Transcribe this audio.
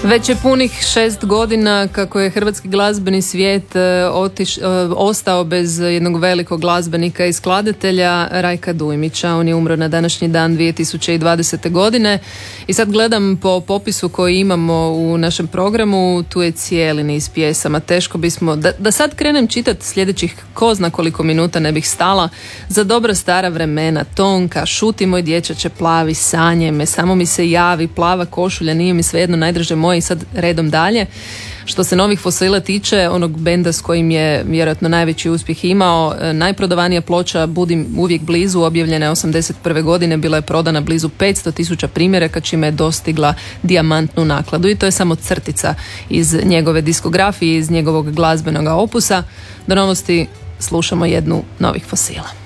Već je punih 6 godina kako je hrvatski glazbeni svijet ostao bez jednog velikog glazbenika i skladatelja, Rajka Dujmića. On je umro na današnji dan 2020. godine i sad gledam po popisu koji imamo u našem programu, tu je cijeli niz pjesama. Teško bismo, da sad krenem čitati sljedećih ko zna koliko minuta ne bih stala. Za dobra stara vremena, Tonka, Šuti moj dječače plavi, Sanje me, Samo mi se javi, Plava košulja, Nije mi svejedno, Najdraže moje, i sad redom dalje. Što se Novih fosila tiče, onog benda s kojim je vjerojatno najveći uspjeh imao, najprodavanija ploča Budim uvijek blizu, objavljena je 81. godine, bila je prodana blizu 500.000 primjeraka, čime je dostigla dijamantnu nakladu. I to je samo crtica iz njegove diskografije, iz njegovog glazbenog opusa. Do novosti slušamo jednu Novih fosila.